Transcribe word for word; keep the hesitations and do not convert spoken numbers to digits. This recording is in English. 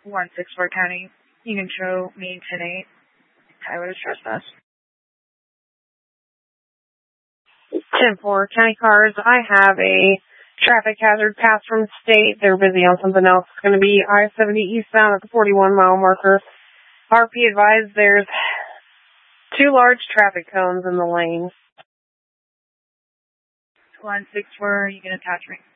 one six four County. You can show me ten eight. Tyler Trespass. ten four County Cars. I have a traffic hazard pass from state. They're busy on something else. It's going to be I seventy eastbound at the forty-one mile marker. R P advised there's two large traffic cones in the lane. one six four, you can attach me.